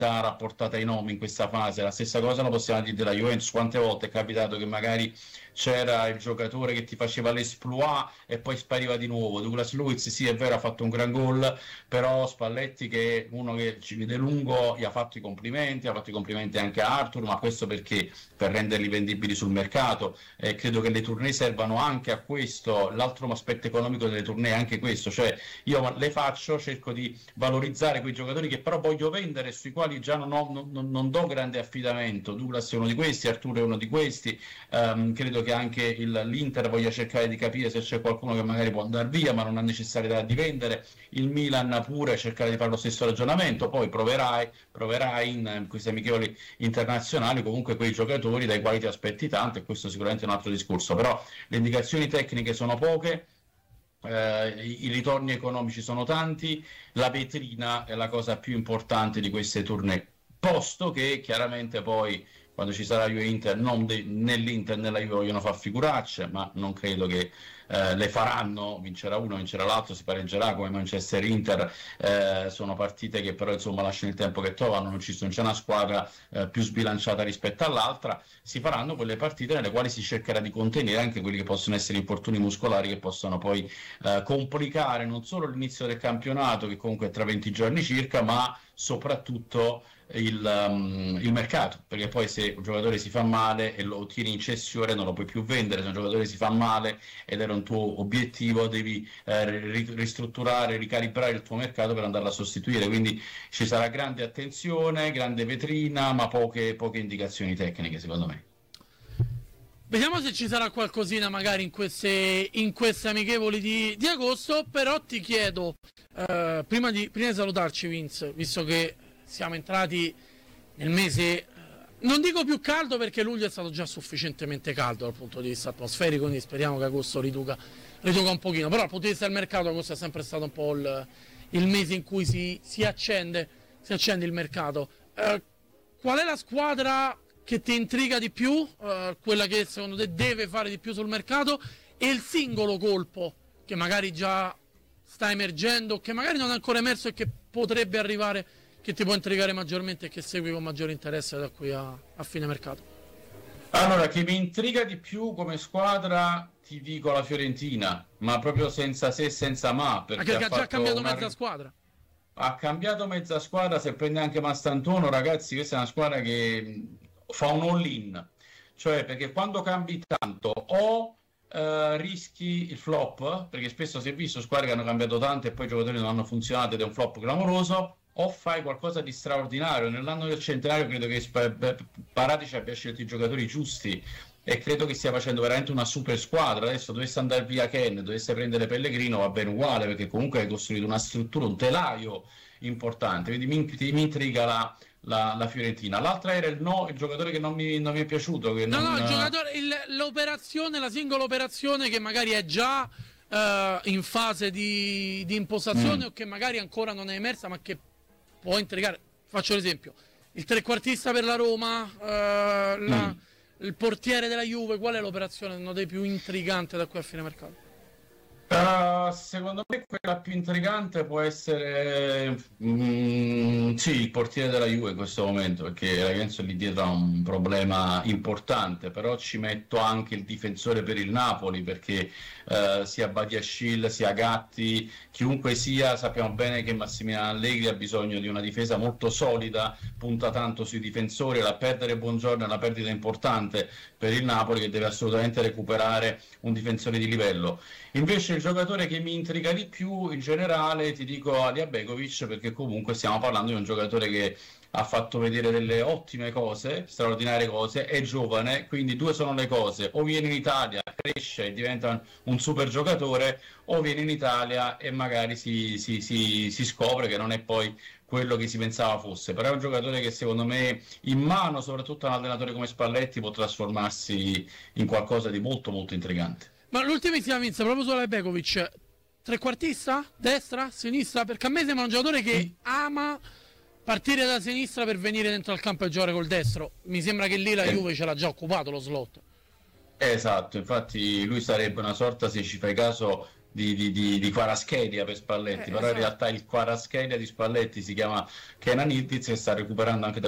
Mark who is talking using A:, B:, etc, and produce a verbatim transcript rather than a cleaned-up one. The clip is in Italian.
A: rapportata ai nomi in questa fase. La stessa cosa la possiamo dire della Juventus. Quante volte è capitato che magari c'era il giocatore che ti faceva l'esploit e poi spariva di nuovo? Douglas Luiz, sì, è vero, ha fatto un gran gol, però Spalletti, che è uno che ci vede lungo, gli ha fatto i complimenti, ha fatto i complimenti anche a Arthur, ma questo perché? Per renderli vendibili sul mercato. Eh, credo che le tournée servano anche a questo. L'altro aspetto economico delle tournée è anche questo, cioè io le faccio, cerco di valorizzare quei giocatori che però voglio vendere, sui quali già non, ho, non, non do grande affidamento. Douglas è uno di questi, Arturo è uno di questi. Um, credo che anche il, l'Inter voglia cercare di capire se c'è qualcuno che magari può andare via ma non ha necessità di vendere. Il Milan pure cercare di fare lo stesso ragionamento. Poi proverai, proverai in, in questi amichevoli internazionali comunque quei giocatori dai quali ti aspetti tanto, e questo sicuramente è un altro discorso. Però le indicazioni tecniche sono poche. Uh, i, i ritorni economici sono tanti, la vetrina è la cosa più importante di queste tournée, posto che chiaramente poi quando ci sarà Juve Inter non de- né l'Inter né la Juve vogliono far figuracce, ma non credo che eh, le faranno. Vincerà uno, vincerà l'altro, si pareggerà come Manchester Inter. Eh, sono partite che però insomma lasciano il tempo che trovano, non, ci, non c'è una squadra eh, più sbilanciata rispetto all'altra. Si faranno quelle partite nelle quali si cercherà di contenere anche quelli che possono essere infortuni muscolari, che possono poi eh, complicare non solo l'inizio del campionato, che comunque è tra venti giorni circa, ma soprattutto il, um, il mercato, perché poi se un giocatore si fa male e lo tieni in cessione non lo puoi più vendere. Se un giocatore si fa male ed era un tuo obiettivo, devi eh, ristrutturare, ricalibrare il tuo mercato per andarlo a sostituire. Quindi ci sarà grande attenzione, grande vetrina, ma poche, poche indicazioni tecniche, secondo me.
B: Vediamo se ci sarà qualcosina magari in queste, in queste amichevoli di, di agosto. Però ti chiedo, eh, prima, di, prima di salutarci Vince, visto che siamo entrati nel mese, non dico più caldo perché luglio è stato già sufficientemente caldo dal punto di vista atmosferico, quindi speriamo che agosto riduca, riduca un pochino, però dal punto di vista del mercato agosto è sempre stato un po' il, il mese in cui si, si, accende, si accende il mercato. Eh, qual è la squadra che ti intriga di più, eh, quella che secondo te deve fare di più sul mercato, e il singolo colpo che magari già sta emergendo, che magari non è ancora emerso e che potrebbe arrivare, che ti può intrigare maggiormente e che segui con maggiore interesse da qui a, a fine mercato?
A: Allora, che mi intriga di più come squadra, ti dico la Fiorentina, ma proprio senza se e senza ma, perché
B: Anche
A: ha,
B: ha già cambiato
A: una...
B: mezza squadra.
A: Ha cambiato mezza squadra. Se prende anche Mastantuono, ragazzi, questa è una squadra che fa un all-in, cioè perché quando cambi tanto o Uh, rischi il flop, perché spesso si è visto squadre che hanno cambiato tanto e poi i giocatori non hanno funzionato ed è un flop clamoroso, o fai qualcosa di straordinario. Nell'anno del centenario credo che Paratici abbia scelto i giocatori giusti e credo che stia facendo veramente una super squadra. Adesso dovesse andare via Ken, dovesse prendere Pellegrino, va bene uguale, perché comunque hai costruito una struttura, un telaio importante. Quindi mi, mi intriga la La, la Fiorentina. L'altra era il no, il giocatore che non mi, non mi è piaciuto. Che
B: no,
A: non...
B: no, il giocatore, il, l'operazione, la singola operazione che magari è già uh, in fase di, di impostazione mm. o che magari ancora non è emersa, ma che può intrigare. Faccio l'esempio: il trequartista per la Roma, uh, la, mm. il portiere della Juve. Qual è l'operazione secondo te più intrigante da qui a fine mercato?
A: Uh, secondo me quella più intrigante può essere mm, sì, il portiere della Juve in questo momento, perché ragazzi lì dietro ha un problema importante. Però ci metto anche il difensore per il Napoli, perché uh, sia Badiashile sia Gatti, chiunque sia, sappiamo bene che Massimiliano Allegri ha bisogno di una difesa molto solida, punta tanto sui difensori. La perdere Buongiorno è una perdita importante per il Napoli, che deve assolutamente recuperare un difensore di livello. Invece il giocatore che mi intriga di più in generale, ti dico Alija Begovic, perché comunque stiamo parlando di un giocatore che ha fatto vedere delle ottime cose, straordinarie cose, è giovane, quindi due sono le cose: o viene in Italia, cresce e diventa un super giocatore, o viene in Italia e magari si, si, si, si scopre che non è poi quello che si pensava fosse. Però è un giocatore che secondo me in mano soprattutto a un allenatore come Spalletti può trasformarsi in qualcosa di molto molto intrigante.
B: Ma l'ultimissima Vince, proprio su Begovic, trequartista? Destra? Sinistra? Perché a me sembra un giocatore che mm. ama partire da sinistra per venire dentro al campo e giocare col destro. Mi sembra che lì la eh. Juve ce l'ha già occupato lo slot.
A: Esatto, infatti lui sarebbe una sorta, se ci fai caso, di, di, di, di Kvaratskhelia per Spalletti,
B: Eh,
A: però in
B: esatto.
A: realtà il Kvaratskhelia di Spalletti si chiama Kenan Ildiz e sta recuperando anche da